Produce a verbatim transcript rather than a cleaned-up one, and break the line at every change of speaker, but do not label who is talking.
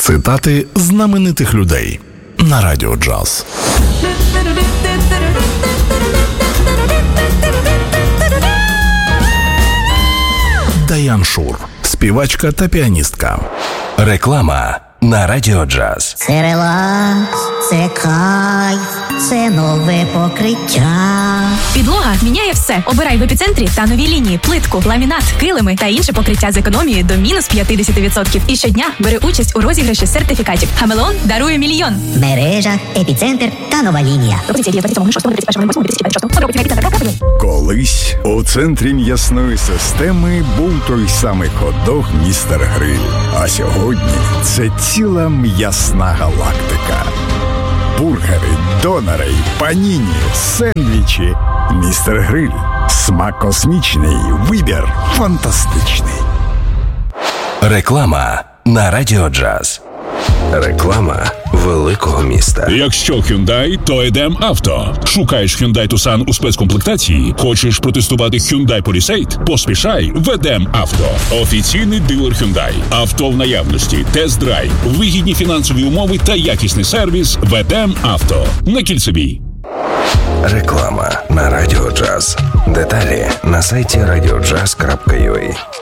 Цитати знаменитих людей на Радіо Джаз. Даян Шур, співачка та піаністка.
Реклама на Радіо Джаз.
Це релакс, це кайф, це нове покриття.
Підлога міняє все. Обирай в епіцентрі та нові лінії, плитку, ламінат, килими та інше покриття з економією до мінус п'ятдесят відсотків. І щодня бери участь у розіграші сертифікатів. Хамелеон дарує мільйон.
Мережа, епіцентр та нова лінія.
Колись у центрі м'ясної системи був той самий хот-дог «Містер Гриль». А сьогодні це ціла м'ясна галактика. Бургери, донори, паніні, сендвічі. «Містер Гриль». Смак космічний, вибір фантастичний.
Реклама на Радіо Джаз. Реклама великого міста.
Якщо Hyundai, то Едем Авто. Шукаєш Hyundai Tucson у спецкомплектації? Хочеш протестувати Hyundai Palisade? Поспішай в Едем Авто. Офіційний дилер Hyundai. Авто в наявності, тест-драйв, вигідні фінансові умови та якісний сервіс в Едем Авто. На Кільцевій.
Реклама на Радіо Джаз. Деталі на сайті радіо джаз крапка ю а.